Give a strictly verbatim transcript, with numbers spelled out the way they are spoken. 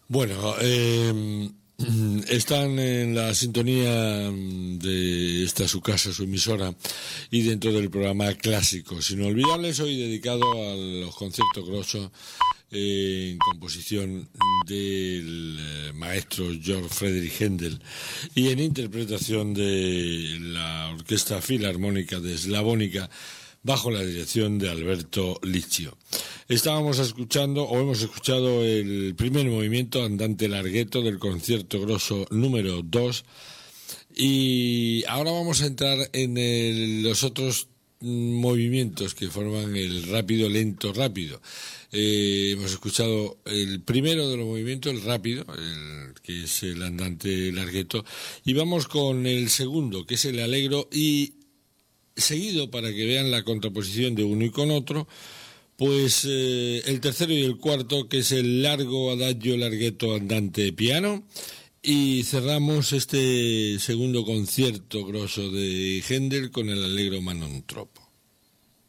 Bueno, eh, están en la sintonía de esta su casa, su emisora, y dentro del programa Clásicos Inolvidables, hoy dedicado a los conciertos grossos eh, en composición del eh, maestro Georg Friedrich Händel y en interpretación de la Orquesta Filarmónica de Eslabónica bajo la dirección de Alberto Liccio. Estábamos escuchando, o hemos escuchado, el primer movimiento andante larghetto del concierto grosso número dos, y ahora vamos a entrar en el, los otros movimientos que forman el rápido, lento, rápido. Eh, hemos escuchado el primero de los movimientos, el rápido, el, que es el andante larghetto, y vamos con el segundo, que es el allegro, y seguido, para que vean la contraposición de uno y con otro, pues eh, el tercero y el cuarto, que es el largo adagio larghetto andante piano, y cerramos este segundo concierto grosso de Händel con el allegro Manon Troppo.